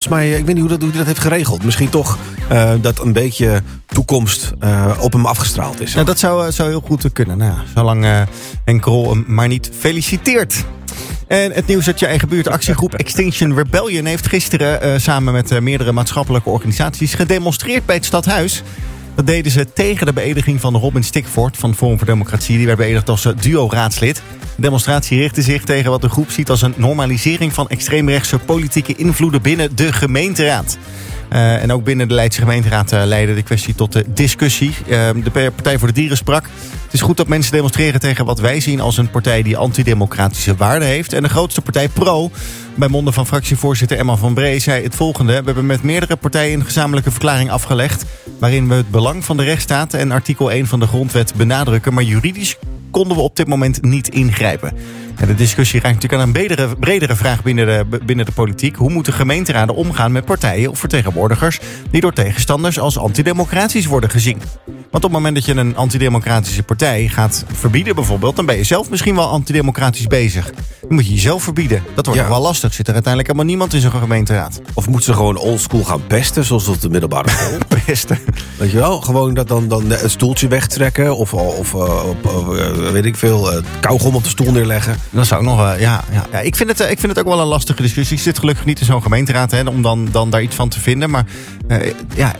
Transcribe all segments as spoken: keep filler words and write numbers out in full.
volgens mij, ik weet niet hoe, dat, hoe hij dat heeft geregeld. Misschien toch uh, dat een beetje toekomst uh, op hem afgestraald is. Nou, dat zou, zou heel goed kunnen. Nou, zolang uh, Henk Krol hem maar niet feliciteert. En het nieuws uit je eigen buurt. Actiegroep Extinction Rebellion heeft gisteren uh, samen met uh, meerdere maatschappelijke organisaties gedemonstreerd bij het Stadhuis. Dat deden ze tegen de beëdiging van Robin Stikvoort van Forum voor Democratie. Die werd beëdigd als duo-raadslid. De demonstratie richtte zich tegen wat de groep ziet als een normalisering van extreemrechtse politieke invloeden binnen de gemeenteraad. Uh, en ook binnen de Leidse gemeenteraad uh, leidde de kwestie tot de discussie. Uh, de Partij voor de Dieren sprak. Het is goed dat mensen demonstreren tegen wat wij zien als een partij die antidemocratische waarden heeft. En de grootste partij Pro, bij monden van fractievoorzitter Emma van Bree, zei het volgende. We hebben met meerdere partijen een gezamenlijke verklaring afgelegd, waarin we het belang van de rechtsstaat en artikel één van de grondwet benadrukken. Maar juridisch konden we op dit moment niet ingrijpen. En de discussie raakt natuurlijk aan een bredere, bredere vraag binnen de, binnen de politiek. Hoe moeten gemeenteraden omgaan met partijen of vertegenwoordigers die door tegenstanders als antidemocratisch worden gezien? Want op het moment dat je een antidemocratische partij gaat verbieden bijvoorbeeld, dan ben je zelf misschien wel antidemocratisch bezig. Dan moet je jezelf verbieden. Dat wordt ja. nog wel lastig. Zit er uiteindelijk helemaal niemand in zo'n gemeenteraad. Of moeten ze gewoon oldschool gaan pesten, zoals op de middelbare school? Pesten. Weet je wel? Gewoon dat dan, dan een stoeltje wegtrekken of, of uh, op, uh, weet ik veel, uh, kauwgom op de stoel neerleggen. Dat zou ook nog, uh, ja, ja, ja. Ik vind het, uh, ik vind het ook wel een lastige discussie. Ik zit gelukkig niet in zo'n gemeenteraad, hè, om dan, dan daar iets van te vinden. Maar uh, ja,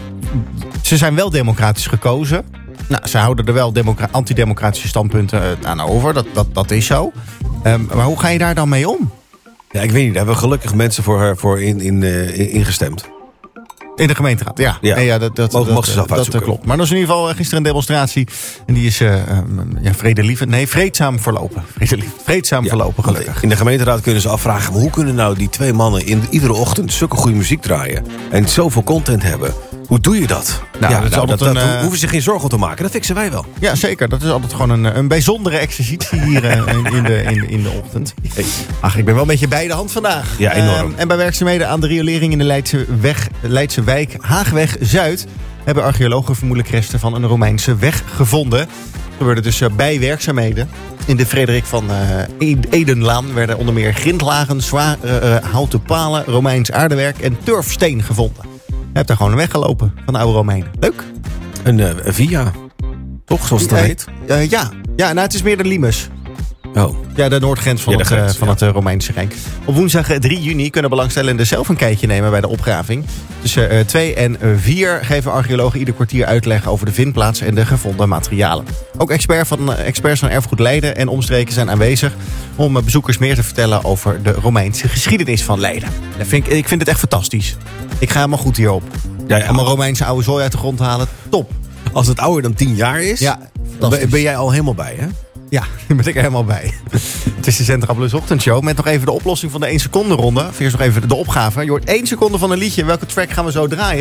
ze zijn wel democratisch gekozen. Nou, ze houden er wel democra- antidemocratische standpunten uh, aan over. Dat, dat, dat is zo. Um, maar hoe ga je daar dan mee om? Ja, ik weet niet. Daar hebben we gelukkig mensen voor, voor in, in, uh, ingestemd. In de gemeenteraad, ja. Ja, nee, ja dat, dat, mogen, dat, ze zelf dat, dat klopt. Maar er is in ieder geval gisteren een demonstratie. En die is uh, um, ja, vredelievend. Nee, vreedzaam verlopen. Vredelievend. Vreedzaam ja, verlopen, gelukkig. In de gemeenteraad kunnen ze afvragen, maar hoe kunnen nou die twee mannen in iedere ochtend zulke goede muziek draaien en zoveel content hebben? Hoe doe je dat? Nou, ja, dat, nou, dat, een, dat uh, hoeven ze geen zorgen om te maken. Dat fixen wij wel. Ja, zeker. Dat is altijd gewoon een, een bijzondere exercitie hier uh, in, in, de, in, de, in de ochtend. Ach, ik ben wel een beetje bij de hand vandaag. Ja, enorm. Uh, en bij werkzaamheden aan de riolering in de Leidse, weg, Leidse wijk Haagweg Zuid hebben archeologen vermoedelijk resten van een Romeinse weg gevonden. Er gebeurde dus uh, bij werkzaamheden. In de Frederik van uh, Edenlaan werden onder meer grindlagen, zwaar uh, houten palen, Romeins aardewerk en turfsteen gevonden. Je hebt daar gewoon een weg gelopen van de oude Romeinen. Leuk. Een, uh, een via. Toch, zoals het uh, heet? Uh, ja. ja, nou het is meer de limes. Oh. Ja, de noordgrens van, ja, de het, grens, uh, van ja. het uh, Romeinse Rijk. Op woensdag drie juni kunnen belangstellenden zelf een kijkje nemen bij de opgraving. Tussen uh, twee en vier geven archeologen ieder kwartier uitleg over de vindplaats en de gevonden materialen. Ook expert van, uh, experts van Erfgoed Leiden en omstreken zijn aanwezig om uh, bezoekers meer te vertellen over de Romeinse geschiedenis van Leiden. Dat vind ik, ik vind het echt fantastisch. Ik ga helemaal goed hierop. Ja, ja. Om een Romeinse oude zooi uit de grond te halen, top. Als het ouder dan tien jaar is, ja, ben, ben jij al helemaal bij, hè? Ja, daar ben ik er helemaal bij. Het is de Centra Plus Ochtendshow met nog even de oplossing van de één seconde ronde. Of eerst nog even de opgave. Je hoort één seconde van een liedje. Welke track gaan we zo draaien?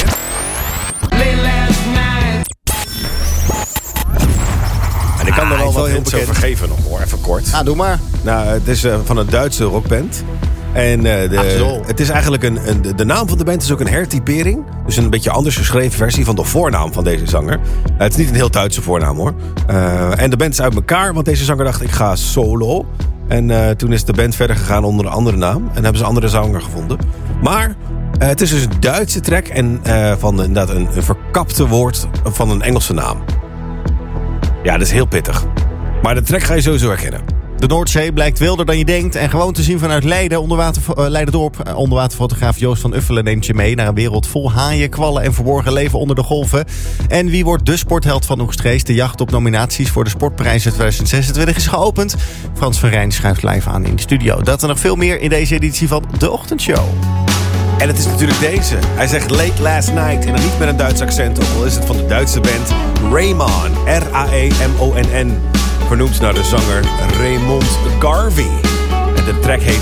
En ik kan er wel wat hints over geven nog hoor, even kort. Ah, doe maar. Nou, het is uh, van een Duitse rockband. En uh, de, het is eigenlijk een, een, de naam van de band is ook een hertypering. Dus een beetje anders geschreven versie van de voornaam van deze zanger. Uh, het is niet een heel Duitse voornaam hoor. Uh, en de band is uit elkaar, want deze zanger dacht ik ga solo. En uh, toen is de band verder gegaan onder een andere naam. En hebben ze een andere zanger gevonden. Maar uh, het is dus een Duitse track. En uh, van inderdaad een, een verkapte woord van een Engelse naam. Ja, dat is heel pittig. Maar de track ga je sowieso herkennen. De Noordzee blijkt wilder dan je denkt en gewoon te zien vanuit Leiden. Onderwater, uh, Leiderdorp. Uh, onderwaterfotograaf Joost van Uffelen neemt je mee naar een wereld vol haaien, kwallen en verborgen leven onder de golven. En wie wordt de sportheld van Oegstgeest? De jacht op nominaties voor de Sportprijzen tweeduizend zesentwintig is geopend. Frans van Rijn schuift live aan in de studio. Dat en nog veel meer in deze editie van De Ochtendshow. En het is natuurlijk deze. Hij zegt late last night en dan niet met een Duits accent. Ook al is het van de Duitse band Raymond. R A E M O N N. Vernoemd naar de zanger Raymond Garvey. En de track heet